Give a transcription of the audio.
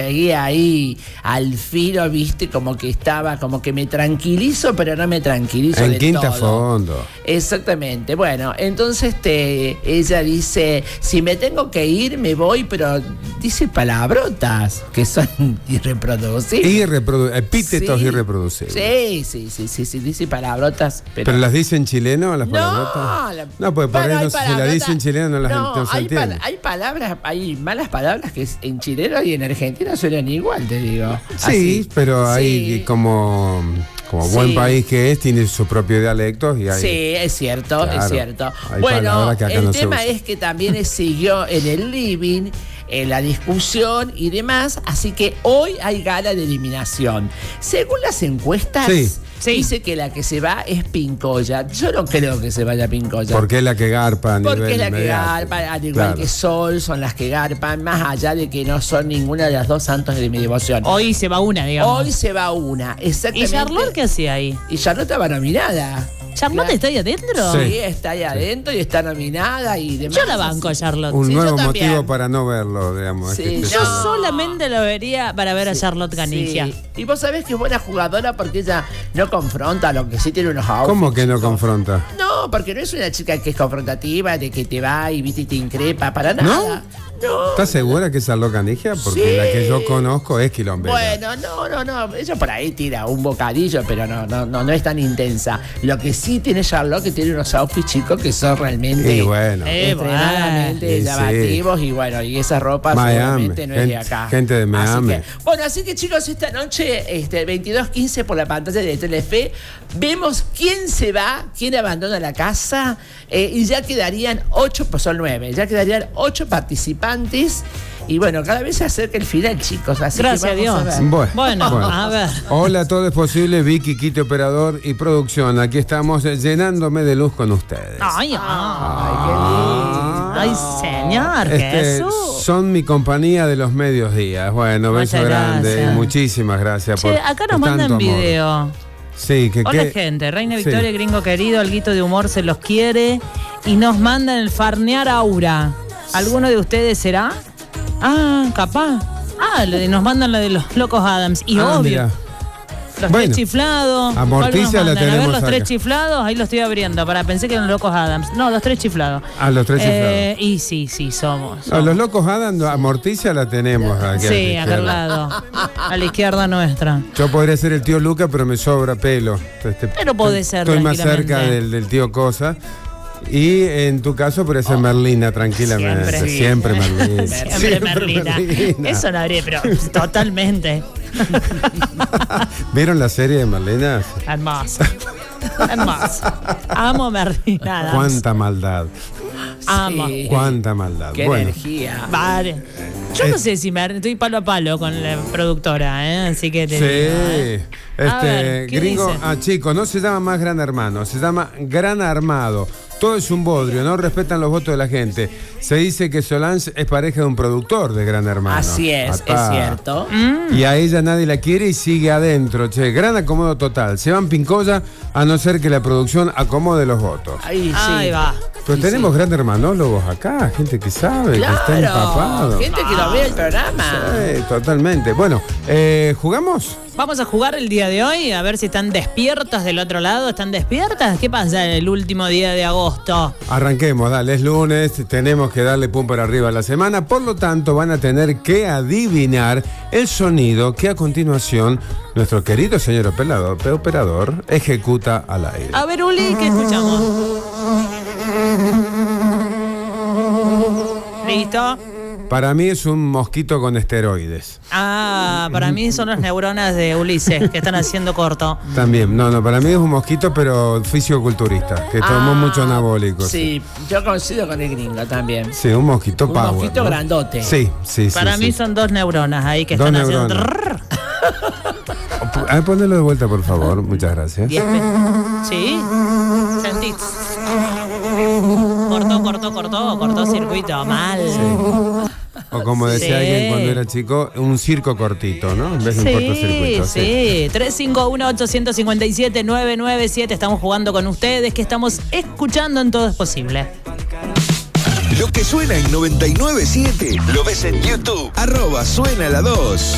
seguía ahí al filo, viste, como que me tranquilizo, pero no me tranquilizo en de quinta todo. fondo. Exactamente. Bueno, entonces ella dice, si me tengo que ir, me voy, pero dice palabrotas que son irreproducibles. Epítetos Sí. irreproducibles. Sí, dice palabrotas. ¿Pero las dice en chileno las palabrotas? No, pues por ahí si la dice en chileno no se hay entiende. hay malas palabras que en chileno y en Argentina suenan igual, te digo. Sí, Así. pero hay Sí. como buen Sí. país que es, tiene su propio dialecto y hay... Sí, es cierto, Claro, es cierto. hay Bueno, palabras que acá el no se tema usan. es que también siguió en el living, en la discusión y demás, así que hoy hay gala de eliminación. Según las encuestas, Sí. dice que la que se va es Pincoya. Yo no creo que se vaya Pincoya. Porque es la que garpa a nivel Porque es la que mediático. garpa, al igual Claro. que Sol, son las que garpan, más allá de que no son ninguna de las dos santos de mi devoción. Hoy se va una, digamos. Hoy se va una, exactamente. ¿Y Charlotte qué hacía ahí? Y Charlotte estaba nominada. ¿Charlotte Claro. está ahí adentro? Sí, está ahí adentro y está nominada y demás. Yo la banco a Charlotte. Un Sí, nuevo yo también. motivo para no verlo, digamos. Sí, es que Yo No. solamente lo vería para ver a Charlotte Canigia. Sí. Y vos sabés que es buena jugadora porque ella no confronta, lo que sí tiene unos outfits. ¿Cómo que no chicos. confronta? No, porque no es una chica que es confrontativa, de que te va y viste y te increpa, para nada. No. ¿Estás segura que es Arlo Canigia? Porque Sí. la que yo conozco es quilombera. Bueno, no. Ella por ahí tira un bocadillo, pero no es tan intensa. Lo que sí tiene Charlotte, que tiene unos outfits, chicos, que son realmente Y bueno. extremadamente bueno. llamativos. Y bueno, y esa ropa Miami, seguramente no es de gente- acá. gente de Miami. Así que chicos, esta noche, 22:15 por la pantalla de Telefe, vemos quién se va, quién abandona la casa, y ya quedarían 8, pues son 9, ya quedarían 8 participantes. Y bueno, cada vez se acerca el final, chicos. Así Gracias que vamos a Dios. a ver. Bueno, a ver. Hola, todo es posible. Vicky, Quito, operador y producción. Aquí estamos llenándome de luz con ustedes. Ay, Ay, ay, señor, Jesús. Son mi compañía de los medios días. Bueno, beso Muchas grande. gracias. Muchísimas gracias Che, acá nos por tanto mandan amor. video. Sí, Hola, gente. Reina Sí. Victoria, gringo querido, alguito de humor se los quiere. Y nos mandan el farnear aura. ¿Alguno de ustedes será? Ah, capaz. Ah, nos mandan la de los locos Adams. Y obvio. Mira. Los Bueno, tres chiflados. a Morticia ¿Cuál nos la mandan? A ver, tenemos los acá. tres chiflados, ahí lo estoy abriendo. Pensé que eran los locos Adams. No, los tres chiflados. Ah, los tres chiflados. Y sí, somos. No, los locos Adam, a Morticia la tenemos aquí. a la Sí, acá al izquierda. lado. A la izquierda nuestra. Yo podría ser el tío Luca, pero me sobra pelo. Pero puede ser, Estoy más tranquilamente. cerca del tío Cosa. Y en tu caso podría ser Merlina, tranquilamente. Siempre. Merlina. Siempre Merlina. Eso no habría, pero totalmente. ¿Vieron la serie de Merlina? Hermoso. Amo a Merlina Adams. Cuánta maldad. Amo. Sí. Cuánta maldad. Qué Bueno, energía. Vale. Yo no sé si estoy palo a palo con la productora, así que te digo, sí. A ver, ¿qué Gringo, dice? chicos, no se llama más Gran Hermano, se llama Gran Armado. Todo es un bodrio, no respetan los votos de la gente. Se dice que Solange es pareja de un productor de Gran Hermano. Así es cierto. Y a ella nadie la quiere y sigue adentro. Che, gran acomodo total. Se van Pincoya a no ser que la producción acomode los votos. Ahí sí. Ahí va. Pero Sí, tenemos sí. gran hermanólogos acá, gente que sabe, que está Claro, empapado. gente que lo ve el programa. Sí, totalmente. Bueno, ¿jugamos? Vamos a jugar el día de hoy, a ver si están despiertas del otro lado. ¿Están despiertas? ¿Qué pasa el último día de agosto? Arranquemos, dale, es lunes, tenemos que darle pum para arriba a la semana, por lo tanto van a tener que adivinar el sonido que a continuación nuestro querido señor operador ejecuta al aire. A ver, Uli, ¿qué escuchamos? ¿Listo? Para mí es un mosquito con esteroides. Para mí son las neuronas de Ulises que están haciendo corto. También, no, para mí es un mosquito pero fisiculturista, que tomó mucho anabólico. Sí, yo coincido con el gringo también. Sí, un mosquito Un power. mosquito ¿no? grandote. Sí. Para mí son dos neuronas ahí que Dos están haciendo... neuronas. Ponelo de vuelta, por favor. Muchas gracias. ¿Sí? Sentí. Cortó circuito. Mal. O como decía Sí. alguien cuando era chico, un circo cortito, ¿no? En vez de un cortocircuito. Sí. 351-857-997. Estamos jugando con ustedes, que estamos escuchando en Todo es Posible. Lo que suena en 99.7 lo ves en YouTube. @suena la 2.